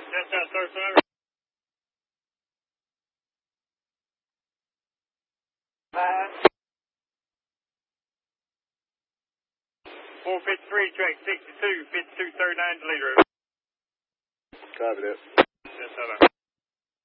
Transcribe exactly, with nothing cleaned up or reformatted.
Yes, sir, sir, sir. Nine. four fifty-three, track sixty-two, fifty-two thirty-nine, Toledo. Copy that. Yes, sir.